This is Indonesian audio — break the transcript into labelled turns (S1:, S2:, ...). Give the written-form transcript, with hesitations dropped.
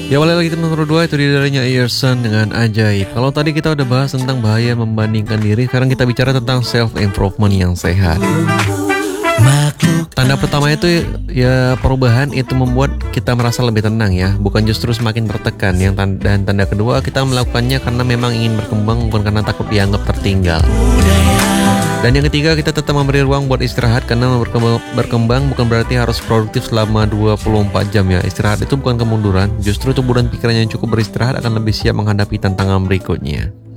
S1: Ya, awalnya lagi tim nomor 2 itu darinya Earson dengan Ajaib. Kalau tadi kita udah bahas tentang bahaya membandingkan diri, sekarang kita bicara tentang self improvement yang sehat. Tanda pertama itu ya perubahan itu membuat kita merasa lebih tenang ya, bukan justru semakin tertekan. Dan tanda kedua, kita melakukannya karena memang ingin berkembang, bukan karena takut dianggap tertinggal. Dan yang ketiga, kita tetap memberi ruang buat istirahat, karena berkembang bukan berarti harus produktif selama 24 jam ya. Istirahat itu bukan kemunduran, justru tubuh dan pikiran yang cukup beristirahat akan lebih siap menghadapi tantangan berikutnya.